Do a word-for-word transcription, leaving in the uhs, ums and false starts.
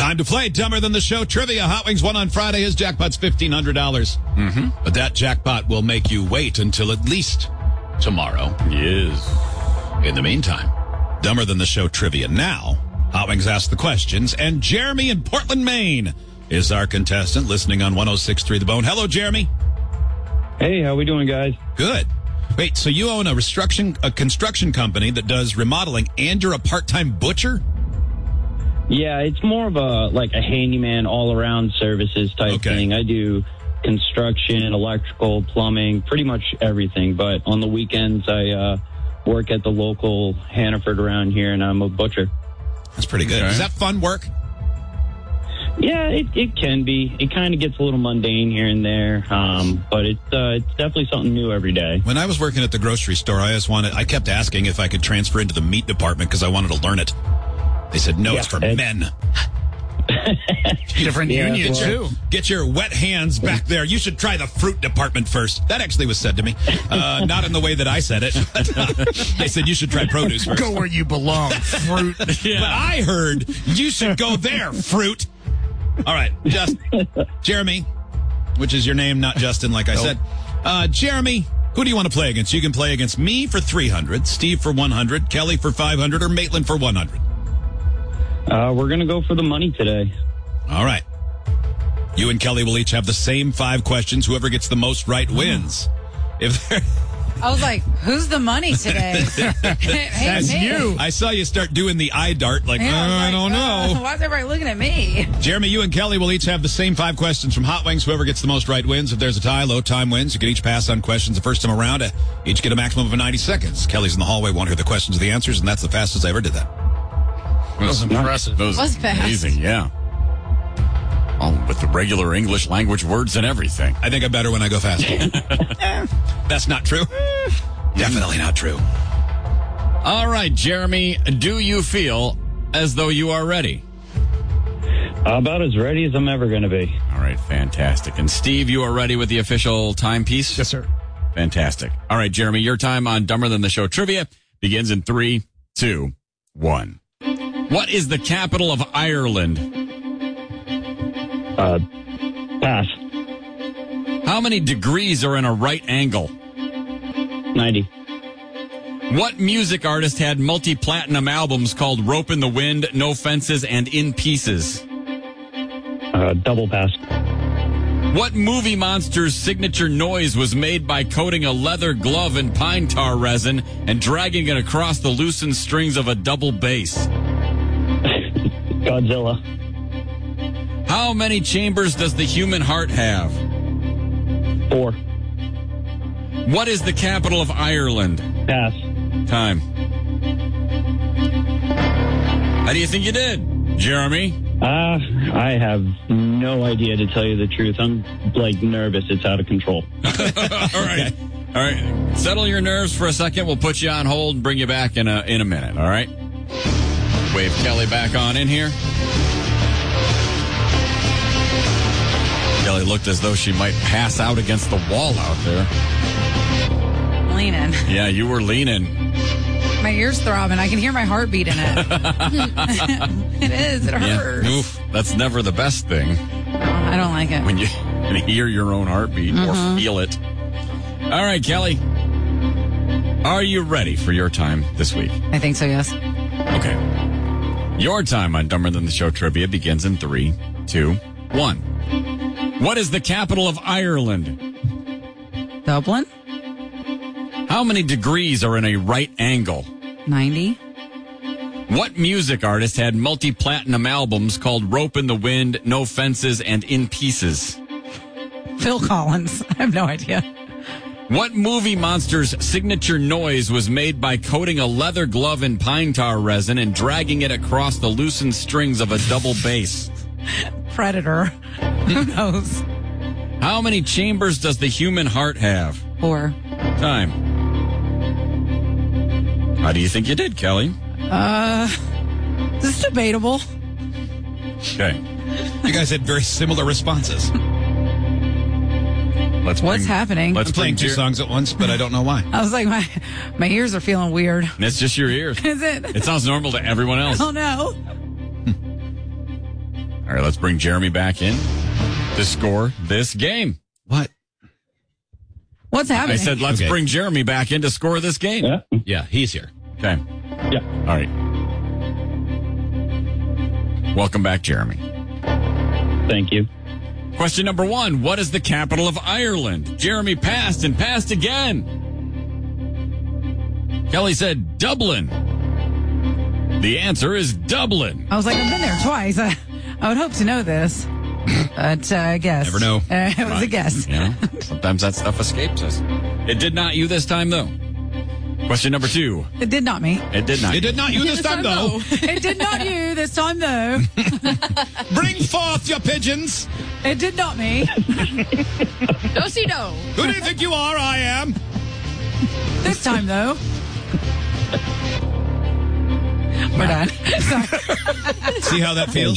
Time to play Dumber Than the Show Trivia. Hot Wings won on Friday. His jackpot's fifteen hundred dollars. Mm-hmm. But that jackpot will make you wait until at least tomorrow. Yes. In the meantime, Dumber Than the Show Trivia. Now, Hot Wings ask the questions, and Jeremy in Portland, Maine is our contestant listening on one oh six point three The Bone. Hello, Jeremy. Hey, how we doing, guys? Good. Wait, so you own a construction, a construction company that does remodeling, and you're a part-time butcher? Yeah, it's more of a like a handyman, all-around services type Okay. thing. I do construction, electrical, plumbing, pretty much everything. But on the weekends, I uh, work at the local Hannaford around here, and I'm a butcher. That's pretty good. Okay. Is that fun work? Yeah, it, it can be. It kind of gets a little mundane here and there, um, but it's uh, it's definitely something new every day. When I was working at the grocery store, I just wanted, I kept asking if I could transfer into the meat department because I wanted to learn it. They said, no, Yeah, it's for it- men. Different Yeah, unions, well- too. Get your wet hands back there. You should try the fruit department first. That actually was said to me. Uh, not in the way that I said it. But, uh, they said you should try produce first. Go where you belong, fruit. But I heard you should go there, fruit. All right, just Jeremy, which is your name, not Justin, like I Nope. said. Uh, Jeremy, who do you want to play against? You can play against me for three hundred, Steve for one hundred, Kelly for five hundred, or Maitland for one hundred. Uh, we're going to go for the money today. All right. You and Kelly will each have the same five questions. Whoever gets the most right wins. If there, I was like, who's the money today? Hey, That's me. you. I saw you start doing the eye dart, like, Yeah, uh, I, was I like, don't know. uh, why is everybody looking at me? Jeremy, you and Kelly will each have the same five questions from Hot Wings. Whoever gets the most right wins. If there's a tie, low time wins. You can each pass on questions the first time around. Uh, each get a maximum of ninety seconds. Kelly's in the hallway, won't hear the questions or the answers, and that's the fastest I ever did that. That was impressive. That was, Was fast. amazing, yeah. All with the regular English language words and everything. I think I'm better when I go faster. That's not true. Definitely not true. All right, Jeremy, do you feel as though you are ready? About as ready as I'm ever going to be. All right, fantastic. And Steve, you are ready with the official timepiece? Yes, sir. Fantastic. All right, Jeremy, your time on Dumber Than the Show Trivia begins in three, two, one. What is the capital of Ireland? Uh, pass. How many degrees are in a right angle? ninety. What music artist had multi-platinum albums called Rope in the Wind, No Fences, and In Pieces? Uh, double pass. What movie monster's signature noise was made by coating a leather glove in pine tar resin and dragging it across the loosened strings of a double bass? Godzilla. How many chambers does the human heart have? Four. What is the capital of Ireland? Pass. Time. How do you think you did, Jeremy? Uh, I have no idea, to tell you the truth. I'm, like, nervous. It's out of control. All right. All right. Settle your nerves for a second. We'll put you on hold and bring you back in a in a minute, all right? Wave Kelly back on in here. Kelly looked as though she might pass out against the wall out there. Leaning. Yeah, you were leaning. My ear's throbbing. I can hear my heartbeat in it. It is. It Yeah. hurts. Oof. That's never the best thing No, I don't like it. when you can hear your own heartbeat or feel it. All right, Kelly. Are you ready for your time this week? I think so, yes. Okay. Your time on Dumber Than the Show Trivia begins in three, two, one. What is the capital of Ireland? Dublin? How many degrees are in a right angle? ninety. What music artist had multi-platinum albums called Rope in the Wind, No Fences, and In Pieces? Phil Collins. I have no idea. What movie monster's signature noise was made by coating a leather glove in pine tar resin and dragging it across the loosened strings of a double bass? Predator. Who knows? How many chambers does the human heart have? Four. Time. How do you think you did, Kelly? Uh, this is debatable. Okay. You guys had very similar responses. Let's What's bring- happening? Let's I'm playing bring two Jer- songs at once, but I don't know why. I was like, my my ears are feeling weird. It's just your ears. Is it? It sounds normal to everyone else. Oh no. All right, let's bring Jeremy back in to score this game. What? What's happening? I said, let's Okay. bring Jeremy back in to score this game. Yeah. Yeah, he's here. Okay. Yeah. All right. Welcome back, Jeremy. Thank you. Question number one. What is the capital of Ireland? Jeremy passed and passed again. Kelly said Dublin. The answer is Dublin. I was like, I've been there twice. I, I would hope to know this. But uh, I guess. Never know. Uh, it was a guess. You know, sometimes that stuff escapes us. It did not you this time, though. Question number two. It did not me. It did not. It did not you this time, though. It did not you this time, though. Bring forth your pigeons. It did not me. Do-si-do. Who do you think you are? I am. This time, though. We're done. Sorry. See how that feels?